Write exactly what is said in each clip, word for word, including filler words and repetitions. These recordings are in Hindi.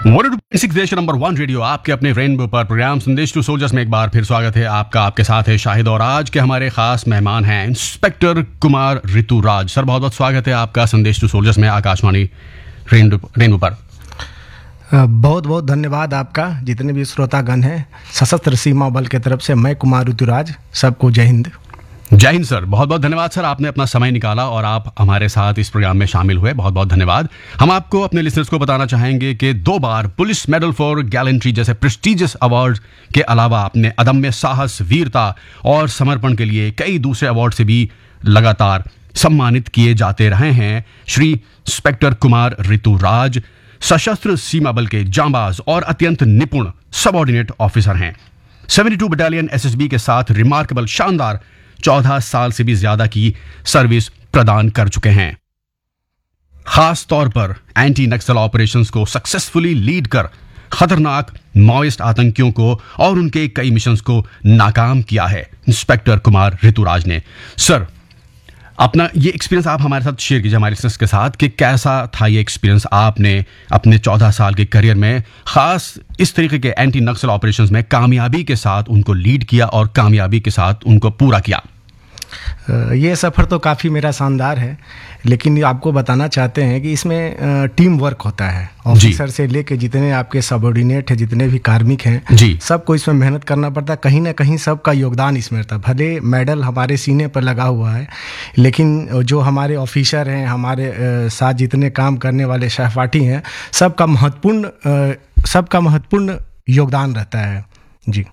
Six station number one radio आपके अपने रेनबो पर प्रोग्राम संदेश टू सोल्जर्स में एक बार फिर स्वागत है आपका। आपके साथ है शाहिद और आज के हमारे खास मेहमान हैं इंस्पेक्टर कुमार ऋतुराज। सर बहुत बहुत स्वागत है आपका संदेश टू सोल्जर्स में आकाशवाणी रेनबो पर। बहुत बहुत धन्यवाद आपका। जितने भी श्रोतागण हैं सशस्त्र सीमा बल की तरफ से मैं कुमार ऋतुराज, सबको जय हिंद। जय हिंद सर, बहुत बहुत धन्यवाद सर, आपने अपना समय निकाला और आप हमारे साथ इस प्रोग्राम में शामिल हुए, बहुत बहुत धन्यवाद। हम आपको अपने लिसनर्स को बताना चाहेंगे कि दो बार पुलिस मेडल फॉर गैलेंट्री जैसे प्रेस्टिजियस अवार्ड के अलावा आपने अदम्य साहस, वीरता और समर्पण के लिए कई दूसरे अवार्ड से भी लगातार सम्मानित किए जाते रहे हैं। श्री इंस्पेक्टर कुमार ऋतुराज सशस्त्र सीमा बल के जांबाज और अत्यंत निपुण सबऑर्डिनेट ऑफिसर हैं। बहत्तर बटालियन एसएसबी के साथ रिमार्केबल शानदार चौदह साल से भी ज्यादा की सर्विस प्रदान कर चुके हैं। खास तौर पर एंटी नक्सल ऑपरेशंस को सक्सेसफुली लीड कर खतरनाक माओइस्ट आतंकियों को और उनके कई मिशंस को नाकाम किया है इंस्पेक्टर कुमार ऋतुराज ने। सर अपना ये एक्सपीरियंस आप हमारे साथ शेयर कीजिए, हमारे लिसनर्स के साथ, कि कैसा था ये एक्सपीरियंस आपने अपने चौदह साल के करियर में खास इस तरीके के एंटी नक्सल ऑपरेशंस में कामयाबी के साथ उनको लीड किया और कामयाबी के साथ उनको पूरा किया। ये सफ़र तो काफ़ी मेरा शानदार है, लेकिन आपको बताना चाहते हैं कि इसमें टीम वर्क होता है। ऑफिसर से लेके जितने आपके सबऑर्डिनेट हैं, जितने भी कार्मिक हैं, सबको इसमें मेहनत करना पड़ता है। कहीं ना कहीं सबका योगदान इसमें रहता है। भले मेडल हमारे सीने पर लगा हुआ है, लेकिन जो हमारे ऑफिसर हैं, हमारे साथ जितने काम करने वाले सहपाठी हैं, सबका महत्वपूर्ण सबका महत्वपूर्ण योगदान रहता है। जी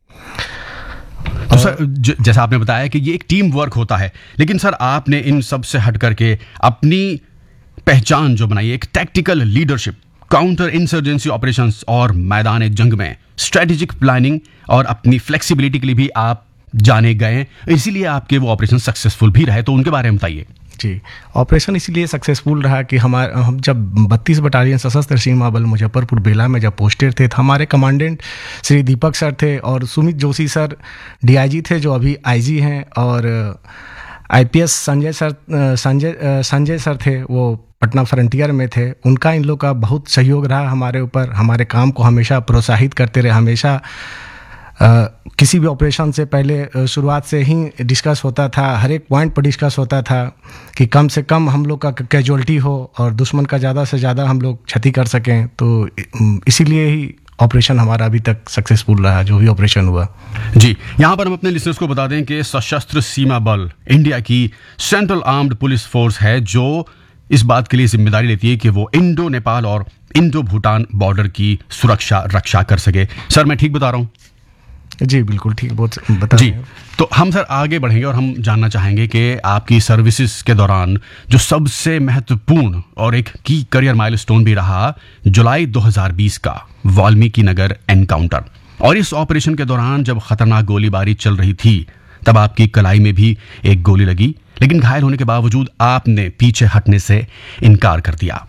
तो सर जैसा आपने बताया कि ये एक टीम वर्क होता है, लेकिन सर आपने इन सब से हट करके अपनी पहचान जो बनाई, एक tactical leadership, counter insurgency operations और मैदान जंग में स्ट्रेटेजिक प्लानिंग और अपनी फ्लेक्सिबिलिटी के लिए भी आप जाने गए, इसीलिए आपके वो ऑपरेशन सक्सेसफुल भी रहे, तो उनके बारे में बताइए। जी, ऑपरेशन इसलिए सक्सेसफुल रहा कि हमारे हम जब बत्तीस बटालियन सशस्त्र सीमा बल मुजफ्फरपुर बेला में जब पोस्टेड थे, तो हमारे कमांडेंट श्री दीपक सर थे और सुमित जोशी सर डीआईजी थे, जो अभी आईजी हैं, और IPS Sanjay sir Sanjay Sanjay sir थे, वो पटना फ्रंटियर में थे। उनका इन लोग का बहुत सहयोग रहा हमारे ऊपर, हमारे काम को हमेशा प्रोत्साहित करते रहे। हमेशा Uh, किसी भी ऑपरेशन से पहले शुरुआत से ही डिस्कस होता था, हर एक पॉइंट पर डिस्कस होता था कि कम से कम हम लोग का कैजुअल्टी हो और दुश्मन का ज़्यादा से ज़्यादा हम लोग क्षति कर सकें। तो इसीलिए ही ऑपरेशन हमारा अभी तक सक्सेसफुल रहा, जो भी ऑपरेशन हुआ। जी, यहाँ पर हम अपने लिसनर्स को बता दें कि सशस्त्र सीमा बल इंडिया की सेंट्रल आर्म्ड पुलिस फोर्स है, जो इस बात के लिए जिम्मेदारी लेती है कि वो इंडो नेपाल और इंडो भूटान बॉर्डर की सुरक्षा रक्षा कर सके। सर मैं ठीक बता रहा हूँ? जी बिल्कुल ठीक, बहुत बता जी। तो हम सर आगे बढ़ेंगे और हम जानना चाहेंगे कि आपकी सर्विसेज के दौरान जो सबसे महत्वपूर्ण और एक की करियर माइलस्टोन भी रहा, जुलाई दो हज़ार बीस का वाल्मीकि नगर एनकाउंटर। और इस ऑपरेशन के दौरान जब खतरनाक गोलीबारी चल रही थी, तब आपकी कलाई में भी एक गोली लगी, लेकिन घायल होने के बावजूद आपने पीछे हटने से इनकार कर दिया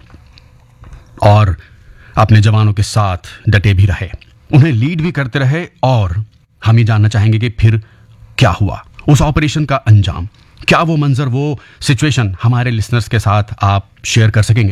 और अपने जवानों के साथ डटे भी रहे, उन्हें लीड भी करते रहे। और हम ये जानना चाहेंगे कि फिर क्या हुआ, उस ऑपरेशन का अंजाम क्या, वो मंजर, वो सिचुएशन हमारे लिसनर्स के साथ आप शेयर कर सकेंगे?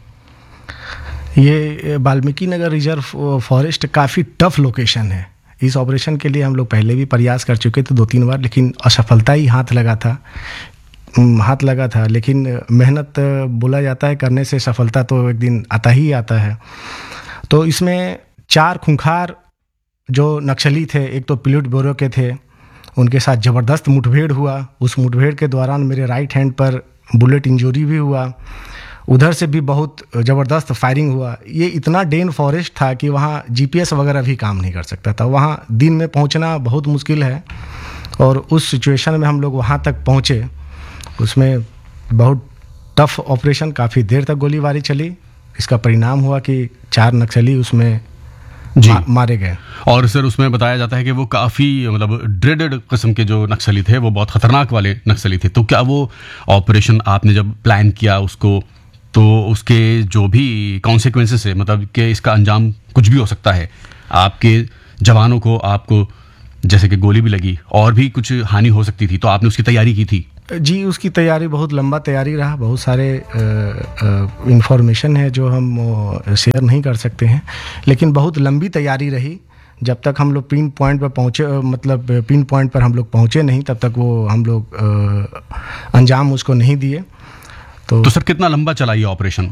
ये वाल्मीकि नगर रिजर्व फॉरेस्ट काफ़ी टफ लोकेशन है। इस ऑपरेशन के लिए हम लोग पहले भी प्रयास कर चुके थे दो तीन बार, लेकिन असफलता ही हाथ लगा था हाथ लगा था लेकिन मेहनत बोला जाता है करने से सफलता तो एक दिन आता ही आता है। तो इसमें चार खूंखार जो नक्सली थे, एक तो पिल्लूट ब्यूरो के थे, उनके साथ ज़बरदस्त मुठभेड़ हुआ। उस मुठभेड़ के दौरान मेरे राइट हैंड पर बुलेट इंजरी भी हुआ, उधर से भी बहुत ज़बरदस्त फायरिंग हुआ। ये इतना डेन फॉरेस्ट था कि वहाँ जीपीएस वगैरह भी काम नहीं कर सकता था, वहाँ दिन में पहुँचना बहुत मुश्किल है। और उस सिचुएशन में हम लोग वहाँ तक पहुँचे, उसमें बहुत टफ ऑपरेशन, काफ़ी देर तक गोलीबारी चली। इसका परिणाम हुआ कि चार नक्सली उसमें जी मा, मारे गए। और सर उसमें बताया जाता है कि वो काफ़ी मतलब ड्रेडेड किस्म के जो नक्सली थे, वो बहुत खतरनाक वाले नक्सली थे। तो क्या वो ऑपरेशन आपने जब प्लान किया उसको, तो उसके जो भी कॉन्सिक्वेंसेस है, मतलब कि इसका अंजाम कुछ भी हो सकता है, आपके जवानों को, आपको जैसे कि गोली भी लगी और भी कुछ हानि हो सकती थी, तो आपने उसकी तैयारी की थी? जी, उसकी तैयारी बहुत लंबा तैयारी रहा, बहुत सारे इंफॉर्मेशन है जो हम शेयर नहीं कर सकते हैं, लेकिन बहुत लंबी तैयारी रही। जब तक हम लोग पिन पॉइंट पर पहुँचे, मतलब पिन पॉइंट पर हम लोग पहुँचे नहीं, तब तक वो हम लोग अंजाम उसको नहीं दिए। तो, तो सर कितना लंबा चला ये ऑपरेशन?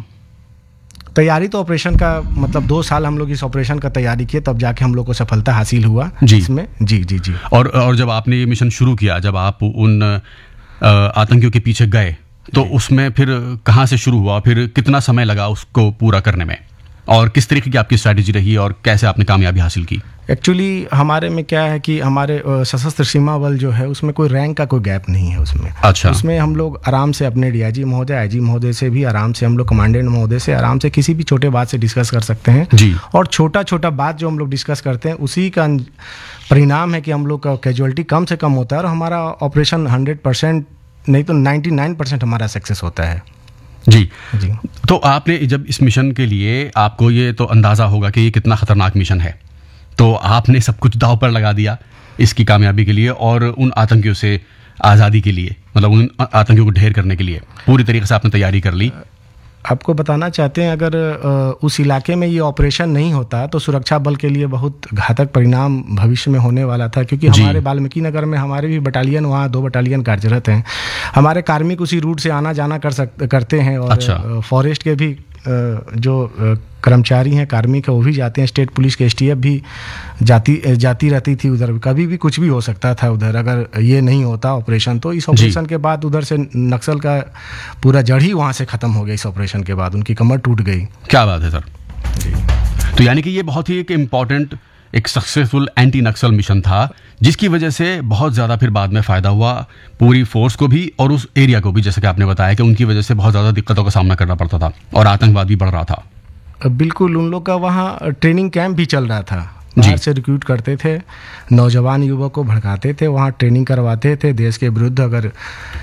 तैयारी तो ऑपरेशन का मतलब दो साल हम लोग इस ऑपरेशन का तैयारी किए, तब जाके हम लोग को सफलता हासिल हुआ जी इसमें। जी जी जी। और और जब आपने ये मिशन शुरू किया, जब आप उन आतंकियों के पीछे गए, तो उसमें फिर कहाँ से शुरू हुआ, फिर कितना समय लगा उसको पूरा करने में, और किस तरीके की आपकी स्ट्रैटेजी रही और कैसे आपने कामयाबी हासिल की? एक्चुअली हमारे में क्या है कि हमारे सशस्त्र सीमा बल जो है उसमें कोई रैंक का कोई गैप नहीं है उसमें। अच्छा। उसमें हम लोग आराम से अपने डीआईजी महोदय, आईजी महोदय से भी आराम से, हम लोग कमांडेंट महोदय से आराम से किसी भी छोटे बात से डिस्कस कर सकते हैं जी। और छोटा छोटा बात जो हम लोग डिस्कस करते हैं उसी का परिणाम है कि हम लोग का कैजुअलिटी कम से कम होता है और हमारा ऑपरेशन हंड्रेड परसेंट नहीं तो नाइन्टी नाइन परसेंट हमारा सक्सेस होता है। जी जी। तो आपने जब इस मिशन के लिए, आपको ये तो अंदाज़ा होगा कि ये कितना खतरनाक मिशन है, तो आपने सब कुछ दांव पर लगा दिया इसकी कामयाबी के लिए और उन आतंकियों से आज़ादी के लिए, मतलब उन आतंकियों को ढेर करने के लिए पूरी तरीके से आपने तैयारी कर ली। आपको बताना चाहते हैं, अगर उस इलाके में ये ऑपरेशन नहीं होता तो सुरक्षा बल के लिए बहुत घातक परिणाम भविष्य में होने वाला था, क्योंकि हमारे वाल्मीकि नगर में हमारे भी बटालियन, वहाँ दो बटालियन कार्यरत हैं। हमारे कार्मिक उसी रूट से आना जाना कर सक करते हैं और अच्छा। फॉरेस्ट के भी जो कर्मचारी हैं, कार्मिक है, वो भी जाते हैं। स्टेट पुलिस के एसटीएफ भी जाती जाती रहती थी उधर। कभी भी कुछ भी हो सकता था उधर, अगर ये नहीं होता ऑपरेशन। तो इस ऑपरेशन के बाद उधर से नक्सल का पूरा जड़ ही वहाँ से ख़त्म हो गया। इस ऑपरेशन के बाद उनकी कमर टूट गई। क्या बात है सर। जी। तो यानी कि ये बहुत ही एक इम्पॉर्टेंट, एक सक्सेसफुल एंटी नक्सल मिशन था, जिसकी वजह से बहुत ज़्यादा फिर बाद में फ़ायदा हुआ पूरी फोर्स को भी और उस एरिया को भी, जैसे कि आपने बताया कि उनकी वजह से बहुत ज़्यादा दिक्कतों का सामना करना पड़ता था और आतंकवाद भी बढ़ रहा था। बिल्कुल, उन लोग का वहाँ ट्रेनिंग कैंप भी चल रहा था। बाहर से रिक्रूट करते थे, नौजवान युवक को भड़काते थे, वहाँ ट्रेनिंग करवाते थे। देश के विरुद्ध अगर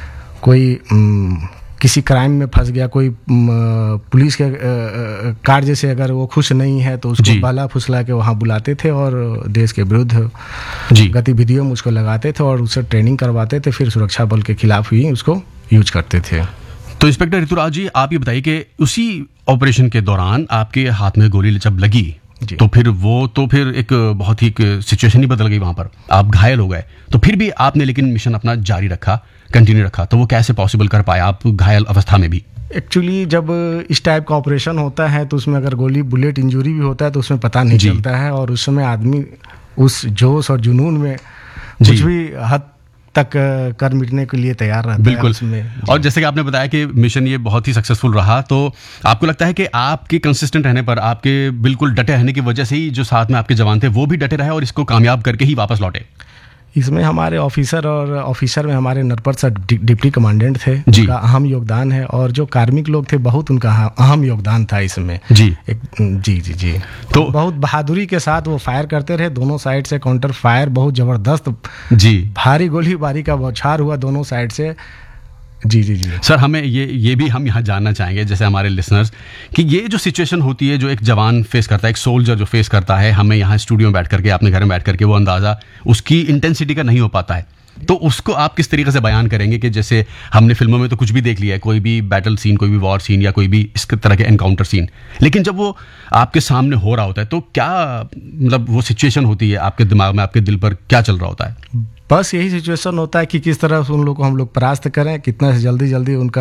कोई म, किसी क्राइम में फंस गया, कोई पुलिस के कार्य से अगर वो खुश नहीं है तो उसको बाला फुसला के वहाँ बुलाते थे और देश के विरुद्ध गतिविधियों में उसको लगाते थे और उससे ट्रेनिंग करवाते थे। फिर सुरक्षा बल के खिलाफ ही उसको यूज करते थे। तो इंस्पेक्टर ऋतुराज जी, आप ये बताइए कि उसी ऑपरेशन के दौरान आपके हाथ में गोली जब लगी, तो फिर वो तो फिर एक बहुत ही सिचुएशन ही बदल गई, वहाँ पर आप घायल हो गए। तो फिर भी आपने लेकिन मिशन अपना जारी रखा, कंटिन्यू रखा, तो वो कैसे पॉसिबल कर पाया आप घायल अवस्था में भी? एक्चुअली जब इस टाइप का ऑपरेशन होता है तो उसमें अगर गोली बुलेट इंजरी भी होता है तो उसमें पता नहीं चलता है, और उस समय आदमी उस जोश और जुनून में कुछ भी हद तक कर मिटने के लिए तैयार रहता है। बिल्कुल। और जैसे कि आपने बताया कि मिशन ये बहुत ही सक्सेसफुल रहा, तो आपको लगता है कि आपके कंसिस्टेंट रहने पर, आपके बिल्कुल डटे रहने की वजह से ही जो साथ में आपके जवान थे वो भी डटे रहे और इसको कामयाब करके ही वापस लौटे? इसमें हमारे ऑफिसर और ऑफिसर में हमारे नरपत सर डिप्टी कमांडेंट थे, उनका अहम योगदान है, और जो कार्मिक लोग थे बहुत उनका अहम योगदान था इसमें। जी एक, जी जी जी। तो बहुत बहादुरी के साथ वो फायर करते रहे, दोनों साइड से काउंटर फायर बहुत जबरदस्त, जी, भारी गोलीबारी का बौछार हुआ दोनों साइड से। जी जी जी सर, हमें ये ये भी हम यहाँ जानना चाहेंगे, जैसे हमारे लिसनर्स, कि ये जो सिचुएशन होती है जो एक जवान फेस करता है, एक सोल्जर जो फेस करता है, हमें यहाँ स्टूडियो में बैठ करके, अपने घर में बैठ करके वो अंदाज़ा उसकी इंटेंसिटी का नहीं हो पाता है, तो उसको आप किस तरीके से बयान करेंगे? कि जैसे हमने फिल्मों में तो कुछ भी देख लिया है, कोई भी बैटल सीन, कोई भी वॉर सीन या कोई भी इस तरह के एनकाउंटर सीन, लेकिन जब वो आपके सामने हो रहा होता है तो क्या मतलब वो सिचुएशन होती है आपके दिमाग में, आपके दिल पर क्या चल रहा होता है? बस यही सिचुएशन होता है कि किस तरह से उन लोग को हम लोग परास्त करें, कितना से जल्दी जल्दी उनका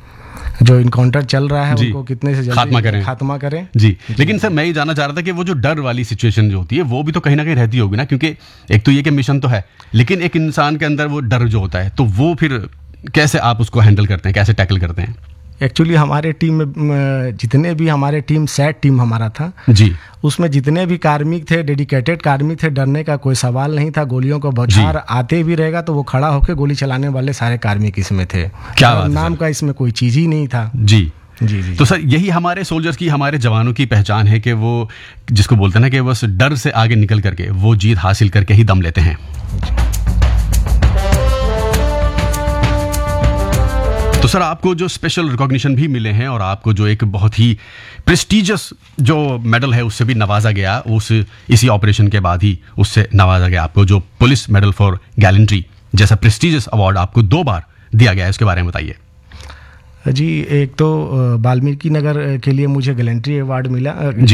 जो इनकाउंटर चल रहा है उनको कितने से जल्दी खात्मा करें खात्मा करें जी, जी। लेकिन सर, मैं ये जानना चाह रहा था कि वो जो डर वाली सिचुएशन जो होती है वो भी तो कहीं ना कहीं रहती होगी ना, क्योंकि एक तो ये कि मिशन तो है, लेकिन एक इंसान के अंदर वो डर जो होता है, तो वो फिर कैसे आप उसको हैंडल करते हैं, कैसे टैकल करते हैं? एक्चुअली हमारे टीम में जितने भी हमारे टीम सैट टीम हमारा था जी, उसमें जितने भी कार्मिक थे, डेडिकेटेड कार्मिक थे, डरने का कोई सवाल नहीं था। गोलियों का बौछार आते भी रहेगा तो वो खड़ा होकर गोली चलाने वाले सारे कार्मिक इसमें थे। क्या बात है, नाम का इसमें कोई चीज ही नहीं था। जी जी जी। तो सर, यही हमारे सोल्जर्स की, हमारे जवानों की पहचान है कि वो, जिसको बोलते हैं ना कि बस डर से आगे निकल करके वो जीत हासिल करके ही दम लेते हैं। तो सर, आपको जो स्पेशल रिकॉग्निशन भी मिले हैं और आपको जो एक बहुत ही प्रेस्टिजियस जो मेडल है उससे भी नवाजा गया, उस इसी ऑपरेशन के बाद ही उससे नवाजा गया। आपको जो पुलिस मेडल फॉर गैलेंट्री जैसा प्रेस्टिजियस अवार्ड आपको दो बार दिया गया है, इसके बारे में बताइए। जी, एक तो वाल्मीकि नगर के लिए मुझे गैलेंट्री अवार्ड मिला।